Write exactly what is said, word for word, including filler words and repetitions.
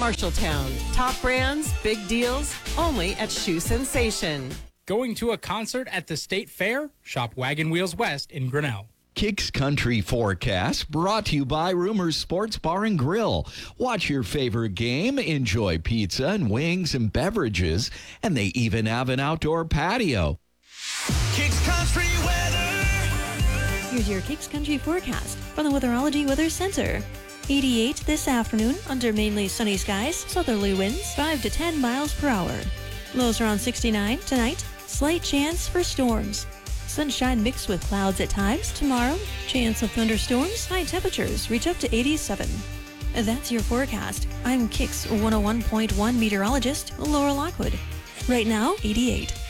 Marshalltown. Top brands, big deals, only at Shoe Sensation. Going to a concert at the State Fair? Shop Wagon Wheels West in Grinnell. Kicks Country Forecast brought to you by Rumors Sports Bar and Grill. Watch your favorite game, enjoy pizza and wings and beverages, and they even have an outdoor patio. Kicks Country weather. Here's your Kicks Country Forecast from the Weatherology Weather Center. eighty-eight this afternoon under mainly sunny skies, southerly winds five to ten miles per hour. Lows around sixty-nine tonight, slight chance for storms. Sunshine mixed with clouds at times tomorrow. Chance of thunderstorms. High temperatures reach up to eighty-seven. That's your forecast. I'm Kicks one oh one point one meteorologist Laura Lockwood. Right now, eighty-eight.